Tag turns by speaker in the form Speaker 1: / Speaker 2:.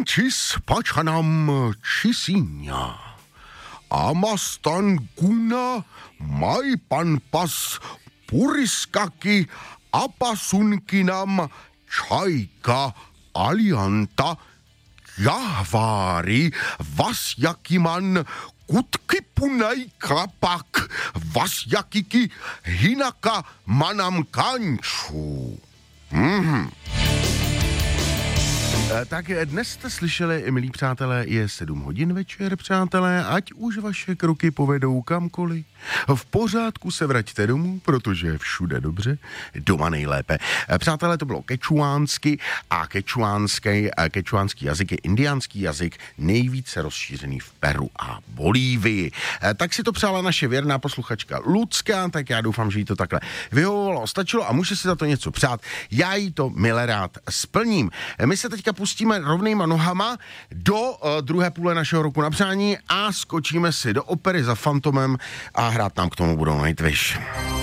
Speaker 1: Francis pačanam čisinia. Amastan kuna maipan pas puriskaki apasunkinam chaika alianta jahvaari vasjakiman kutkipunai kapak vasjakiki hinaka manam kanču. Tak dnes jste slyšeli, milí přátelé, je 7 hodin večer, přátelé, ať už vaše kroky povedou kamkoliv. V pořádku se vraťte domů, protože je všude dobře, doma nejlépe. Přátelé, to bylo kečuánsky a kečuánský jazyk je indiánský jazyk nejvíce rozšířený v Peru a Bolívii. Tak si to přála naše věrná posluchačka Lucka, tak já doufám, že jí to takhle vyhovovalo, stačilo a může si za to něco přát. Já jí to milé rád splním. My se teďka pustíme rovnýma nohama do druhé půle našeho roku na přání a skočíme si do opery za Fantomem a hrát nám k tomu budou Nightwish.